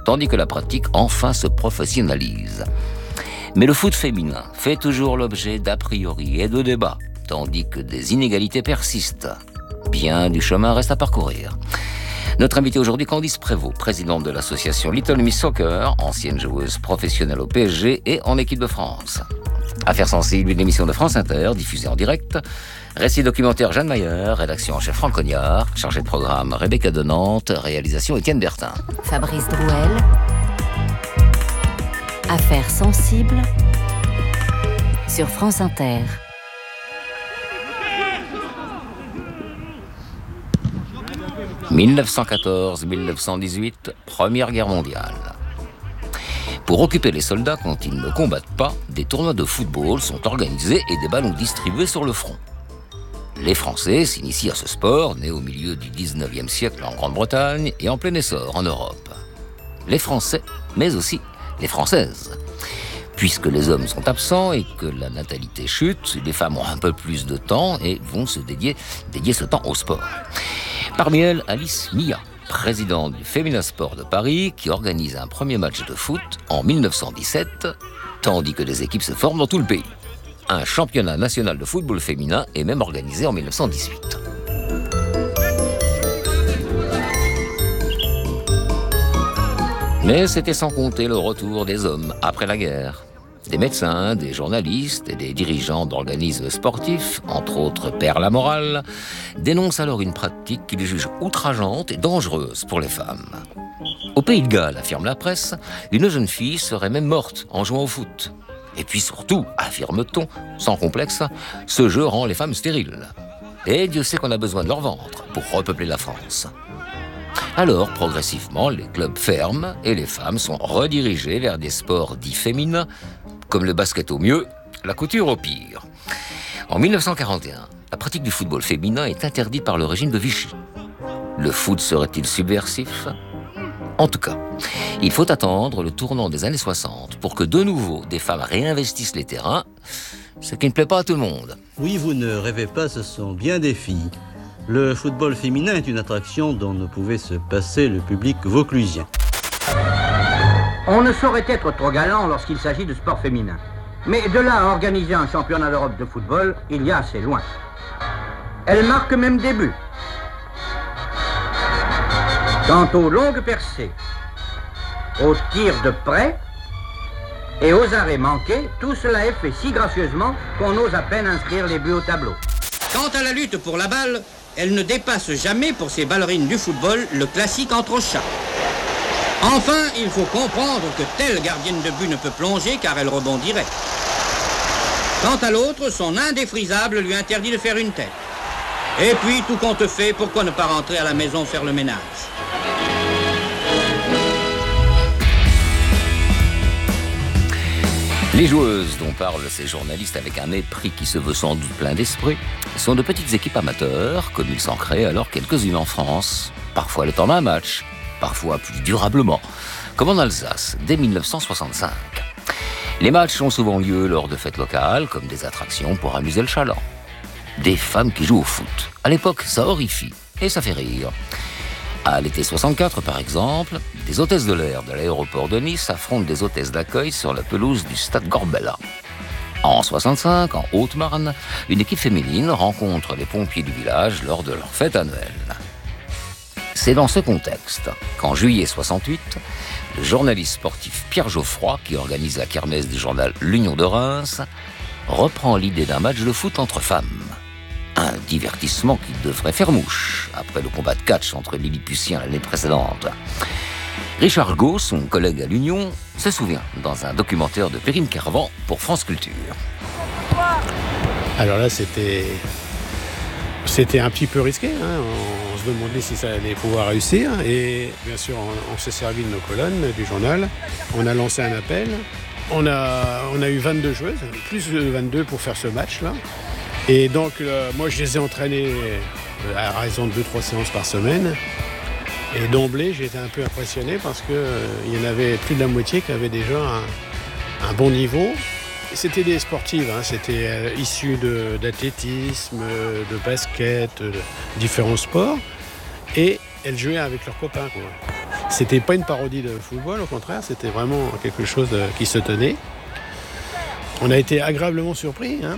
tandis que la pratique enfin se professionnalise. Mais le foot féminin fait toujours l'objet d'a priori et de débats, tandis que des inégalités persistent. Bien du chemin reste à parcourir. Notre invitée aujourd'hui, Candice Prévost, présidente de l'association Little Miss Soccer, ancienne joueuse professionnelle au PSG et en équipe de France. Affaires sensibles, une émission de France Inter, diffusée en direct. Récit documentaire Jeanne Mayer, rédaction en chef Franck Cognard, chargé de programme Rebecca de Nantes, réalisation Étienne Bertin. Fabrice Drouel. Affaires sensibles sur France Inter. « 1914-1918, Première Guerre mondiale. Pour occuper les soldats quand ils ne combattent pas, des tournois de football sont organisés et des ballons distribués sur le front. Les Français s'initient à ce sport, né au milieu du 19e siècle en Grande-Bretagne et en plein essor en Europe. Les Français, mais aussi les Françaises. Puisque les hommes sont absents et que la natalité chute, les femmes ont un peu plus de temps et vont se dédier ce temps au sport. Parmi elles, Alice Mia, présidente du Féminin Sport de Paris, qui organise un premier match de foot en 1917, tandis que des équipes se forment dans tout le pays. Un championnat national de football féminin est même organisé en 1918. Mais c'était sans compter le retour des hommes après la guerre. Des médecins, des journalistes et des dirigeants d'organismes sportifs, entre autres Père Lamoral, dénoncent alors une pratique qu'ils jugent outrageante et dangereuse pour les femmes. Au Pays de Galles, affirme la presse, une jeune fille serait même morte en jouant au foot. Et puis surtout, affirme-t-on, sans complexe, ce jeu rend les femmes stériles. Et Dieu sait qu'on a besoin de leur ventre pour repeupler la France. Alors, progressivement, les clubs ferment et les femmes sont redirigées vers des sports dits féminins, comme le basket au mieux, la couture au pire. En 1941, la pratique du football féminin est interdite par le régime de Vichy. Le foot serait-il subversif ? En tout cas, il faut attendre le tournant des années 60 pour que de nouveau des femmes réinvestissent les terrains, ce qui ne plaît pas à tout le monde. Oui, vous ne rêvez pas, ce sont bien des filles. Le football féminin est une attraction dont ne pouvait se passer le public vauclusien. On ne saurait être trop galant lorsqu'il s'agit de sport féminin. Mais de là à organiser un championnat d'Europe de football, il y a assez loin. Elle marque même des buts. Quant aux longues percées, aux tirs de près et aux arrêts manqués, tout cela est fait si gracieusement qu'on ose à peine inscrire les buts au tableau. Quant à la lutte pour la balle, elle ne dépasse jamais pour ces ballerines du football le classique entre chats. Enfin, il faut comprendre que telle gardienne de but ne peut plonger car elle rebondirait. Quant à l'autre, son indéfrisable lui interdit de faire une tête. Et puis, tout compte fait, pourquoi ne pas rentrer à la maison faire le ménage ? Les joueuses dont parlent ces journalistes avec un mépris qui se veut sans doute plein d'esprit sont de petites équipes amateurs, comme il s'en crée alors quelques-unes en France. Parfois le temps d'un match, parfois plus durablement, comme en Alsace, dès 1965. Les matchs ont souvent lieu lors de fêtes locales, comme des attractions pour amuser le chaland. Des femmes qui jouent au foot. À l'époque, ça horrifie et ça fait rire. À l'été 64, par exemple, des hôtesses de l'air de l'aéroport de Nice affrontent des hôtesses d'accueil sur la pelouse du stade Gorbella. En 65, en Haute-Marne, une équipe féminine rencontre les pompiers du village lors de leur fête annuelle. C'est dans ce contexte qu'en juillet 68, le journaliste sportif Pierre Geoffroy, qui organise la kermesse du journal L'Union de Reims, reprend l'idée d'un match de foot entre femmes. Un divertissement qui devrait faire mouche, après le combat de catch entre Lilliputiens l'année précédente. Richard Gault, son collègue à l'Union, se souvient dans un documentaire de Perrine Carvan pour France Culture. Alors là, c'était un petit peu risqué, hein. On se demandait si ça allait pouvoir réussir. Et bien sûr, on s'est servi de nos colonnes, du journal. On a lancé un appel. On a eu 22 joueuses, plus de 22 pour faire ce match-là. Et donc, moi, je les ai entraînées à raison de 2-3 séances par semaine. Et d'emblée, j'ai été un peu impressionné parce qu'il y en avait plus de la moitié qui avaient déjà un bon niveau. Et c'était des sportives, hein. C'était issu d'athlétisme, de basket, de différents sports. Et elles jouaient avec leurs copains, quoi. C'était pas une parodie de football, au contraire, c'était vraiment quelque chose qui se tenait. On a été agréablement surpris, hein.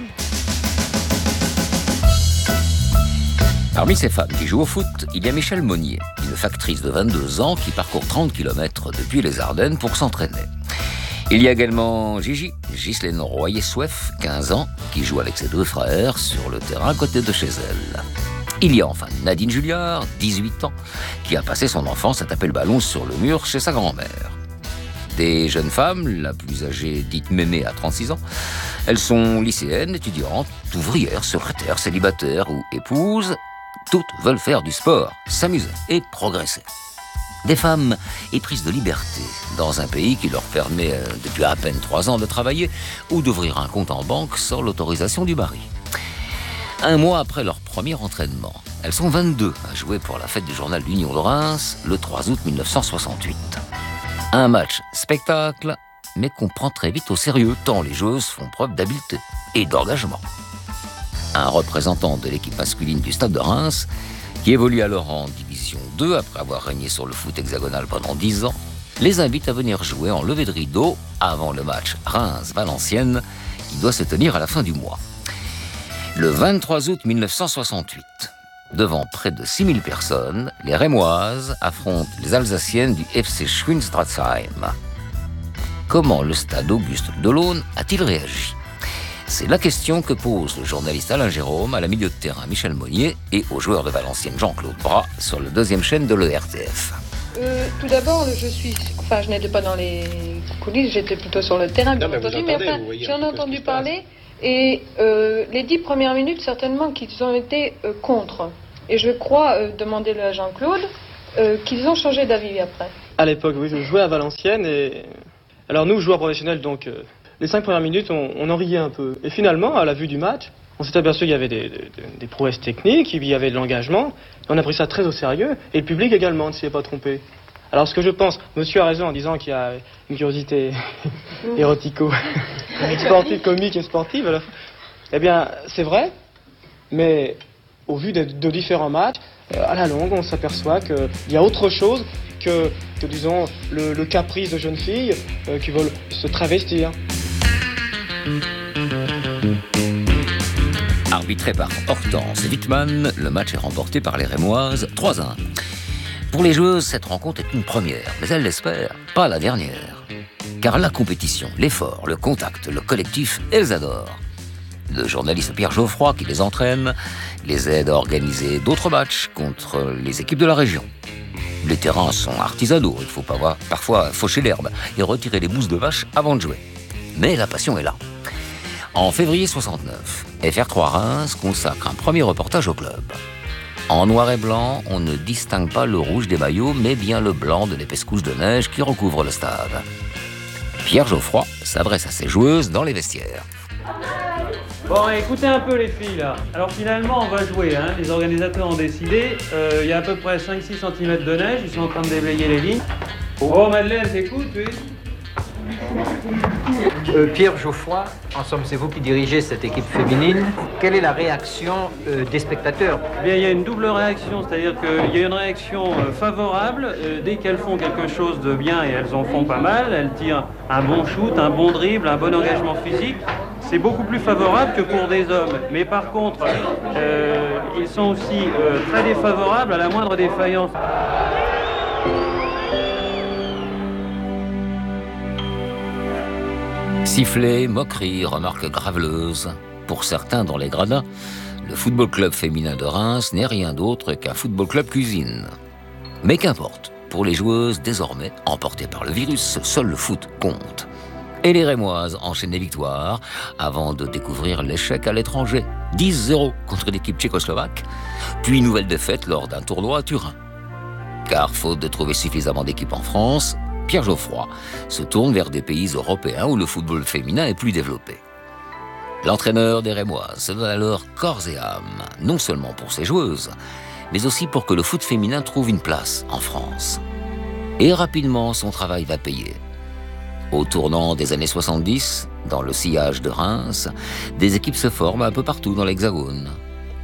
Parmi ces femmes qui jouent au foot, il y a Michèle Monnier, une factrice de 22 ans qui parcourt 30 km depuis les Ardennes pour s'entraîner. Il y a également Ghislaine Royer-Souef, 15 ans, qui joue avec ses 2 frères sur le terrain à côté de chez elle. Il y a enfin Nadine Julliard, 18 ans, qui a passé son enfance à taper le ballon sur le mur chez sa grand-mère. Des jeunes femmes, la plus âgée dite Mémé à 36 ans, elles sont lycéennes, étudiantes, ouvrières, secrétaires, célibataires ou épouses. Toutes veulent faire du sport, s'amuser et progresser. Des femmes éprises de liberté dans un pays qui leur permet depuis à peine 3 ans de travailler ou d'ouvrir un compte en banque sans l'autorisation du mari. Un mois après leur premier entraînement, elles sont 22 à jouer pour la fête du journal L'Union de Reims le 3 août 1968. Un match spectacle, mais qu'on prend très vite au sérieux tant les joueuses font preuve d'habileté et d'engagement. Un représentant de l'équipe masculine du Stade de Reims, qui évolue alors en Division 2 après avoir régné sur le foot hexagonal pendant 10 ans, les invite à venir jouer en levée de rideau avant le match Reims-Valenciennes qui doit se tenir à la fin du mois. Le 23 août 1968, devant près de 6000 personnes, les Rémoises affrontent les Alsaciennes du FC Schwinstratzheim. Comment le stade Auguste Delaune a-t-il réagi ? C'est la question que pose le journaliste Alain Jérôme à la milieu de terrain Michèle Monnier et au joueur de Valenciennes Jean-Claude Bras sur le 2e chaîne de l'ERTF. Tout d'abord, je n'étais pas dans les coulisses, j'étais plutôt sur le terrain, bien entendu, mais j'en ai entendu parler. Et les 10 premières minutes, certainement qu'ils ont été contre. Et je crois, demander à Jean-Claude, qu'ils ont changé d'avis après. À l'époque, oui, je jouais à Valenciennes. Et alors nous, joueurs professionnels, donc les 5 premières minutes, on en riait un peu. Et finalement, à la vue du match, on s'est aperçu qu'il y avait des prouesses techniques, il y avait de l'engagement. On a pris ça très au sérieux. Et le public également ne s'y est pas trompé. Alors ce que je pense, monsieur a raison en disant qu'il y a une curiosité sportive, comique et sportive. Alors, eh bien, c'est vrai, mais au vu de différents matchs, à la longue, on s'aperçoit qu'il y a autre chose que disons, le caprice de jeunes filles qui veulent se travestir. Arbitré par Hortense Wittmann, le match est remporté par les Rémoises 3-1. Pour les joueuses, cette rencontre est une première, mais elles l'espèrent, pas la dernière. Car la compétition, l'effort, le contact, le collectif, elles adorent. Le journaliste Pierre Geoffroy, qui les entraîne, les aide à organiser d'autres matchs contre les équipes de la région. Les terrains sont artisanaux, il faut parfois faucher l'herbe et retirer les mousses de vache avant de jouer. Mais la passion est là. En février 69, FR3 Reims consacre un premier reportage au club. En noir et blanc, on ne distingue pas le rouge des maillots, mais bien le blanc de l'épaisse couche de neige qui recouvre le stade. Pierre Geoffroy s'adresse à ses joueuses dans les vestiaires. Bon, écoutez un peu les filles là. Alors finalement, on va jouer, hein. Les organisateurs ont décidé. Il y a à peu près 5-6 cm de neige, ils sont en train de déblayer les lignes. Oh Madeleine, t'écoutes, oui? Pierre Geoffroy, en somme, c'est vous qui dirigez cette équipe féminine. Quelle est la réaction des spectateurs? Eh bien, il y a une double réaction, c'est-à-dire qu'il y a une réaction favorable. Dès qu'elles font quelque chose de bien, et elles en font pas mal, elles tirent un bon shoot, un bon dribble, un bon engagement physique. C'est beaucoup plus favorable que pour des hommes. Mais par contre, ils sont aussi très défavorables à la moindre défaillance. Sifflets, moqueries, remarques graveleuses. Pour certains dans les gradins, le football club féminin de Reims n'est rien d'autre qu'un football club cuisine. Mais qu'importe, pour les joueuses, désormais, emportées par le virus, seul le foot compte. Et les Rémoises enchaînent les victoires avant de découvrir l'échec à l'étranger. 10-0 contre l'équipe tchécoslovaque, puis une nouvelle défaite lors d'un tournoi à Turin. Car faute de trouver suffisamment d'équipes en France, Pierre Geoffroy se tourne vers des pays européens où le football féminin est plus développé. L'entraîneur des Rémoises se donne alors corps et âme, non seulement pour ses joueuses, mais aussi pour que le foot féminin trouve une place en France. Et rapidement, son travail va payer. Au tournant des années 70, dans le sillage de Reims, des équipes se forment un peu partout dans l'Hexagone.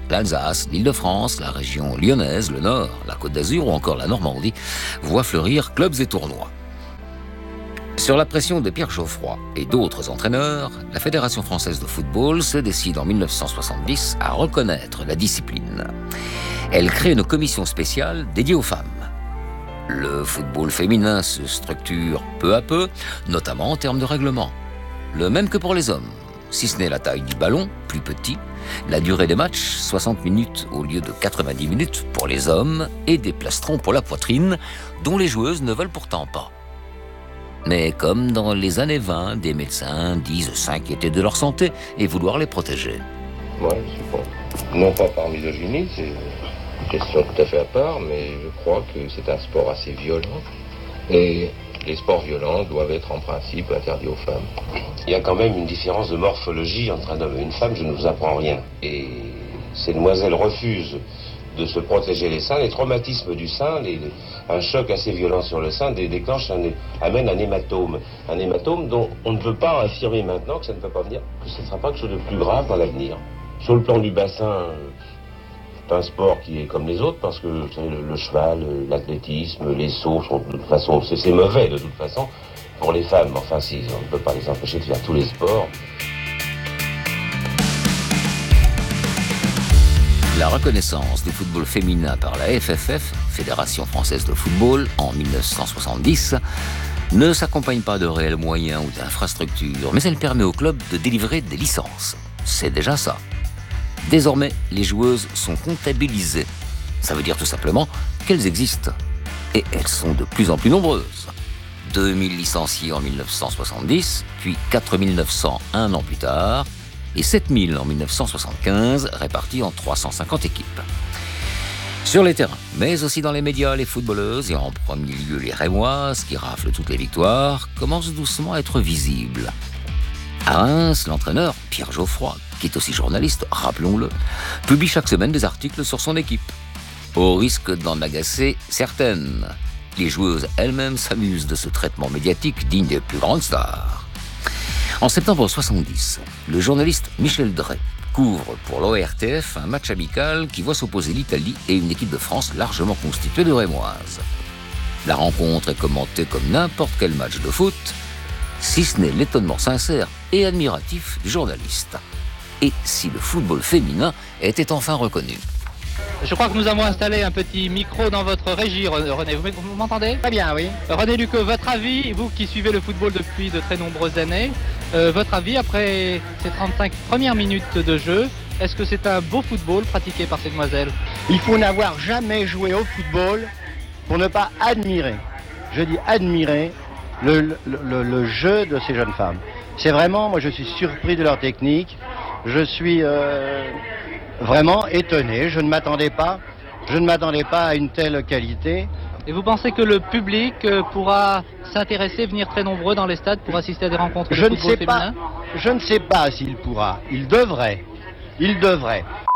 L'Alsace, l'Île-de-France, la région lyonnaise, le Nord, la Côte d'Azur ou encore la Normandie voient fleurir clubs et tournois. Sur la pression de Pierre Geoffroy et d'autres entraîneurs, la Fédération française de football se décide en 1970 à reconnaître la discipline. Elle crée une commission spéciale dédiée aux femmes. Le football féminin se structure peu à peu, notamment en termes de règlement. Le même que pour les hommes, si ce n'est la taille du ballon, plus petit, la durée des matchs, 60 minutes au lieu de 90 minutes pour les hommes, et des plastrons pour la poitrine, dont les joueuses ne veulent pourtant pas. Mais comme dans les années 20, des médecins disent s'inquiéter de leur santé et vouloir les protéger. Moi, je suis pas, non pas par misogynie, c'est une question tout à fait à part, mais je crois que c'est un sport assez violent. Et les sports violents doivent être en principe interdits aux femmes. Il y a quand même une différence de morphologie entre un homme et une femme, je ne vous apprends rien. Et ces demoiselles refusent de se protéger les seins. Les traumatismes du sein, un choc assez violent sur le sein déclenche amène un hématome. Un hématome dont on ne peut pas affirmer maintenant que ça ne peut pas venir, que ce ne sera pas quelque chose de plus grave dans l'avenir. Sur le plan du bassin, c'est un sport qui est comme les autres parce que vous savez, le cheval, l'athlétisme, les sauts sont de toute façon, c'est mauvais de toute façon pour les femmes. Enfin, si, on ne peut pas les empêcher de faire tous les sports. La reconnaissance du football féminin par la FFF, Fédération française de football, en 1970, ne s'accompagne pas de réels moyens ou d'infrastructures, mais elle permet aux clubs de délivrer des licences. C'est déjà ça. Désormais, les joueuses sont comptabilisées. Ça veut dire tout simplement qu'elles existent. Et elles sont de plus en plus nombreuses. 2000 licenciés en 1970, puis 4900 un an plus tard, et 7000 en 1975, répartis en 350 équipes. Sur les terrains, mais aussi dans les médias, les footballeuses, et en premier lieu les Rémoises, qui raflent toutes les victoires, commencent doucement à être visibles. À Reims, l'entraîneur, Pierre Geoffroy, qui est aussi journaliste, rappelons-le, publie chaque semaine des articles sur son équipe. Au risque d'en agacer certaines, les joueuses elles-mêmes s'amusent de ce traitement médiatique digne des plus grandes stars. En septembre 70, le journaliste Michel Drey couvre pour l'ORTF un match amical qui voit s'opposer l'Italie et une équipe de France largement constituée de Rémoises. La rencontre est commentée comme n'importe quel match de foot, si ce n'est l'étonnement sincère et admiratif du journaliste. Et si le football féminin était enfin reconnu. Je crois que nous avons installé un petit micro dans votre régie, René. Vous m'entendez? Très bien, oui. René Lucqueux, votre avis, vous qui suivez le football depuis de très nombreuses années, votre avis après ces 35 premières minutes de jeu, est-ce que c'est un beau football pratiqué par ces demoiselles? Il faut n'avoir jamais joué au football pour ne pas admirer, je dis admirer, le jeu de ces jeunes femmes. C'est vraiment, moi je suis surpris de leur technique, je suis vraiment étonné, je ne m'attendais pas à une telle qualité. Et vous pensez que le public pourra s'intéresser, venir très nombreux dans les stades pour assister à des rencontres de football féminin? Je ne sais pas s'il pourra, il devrait.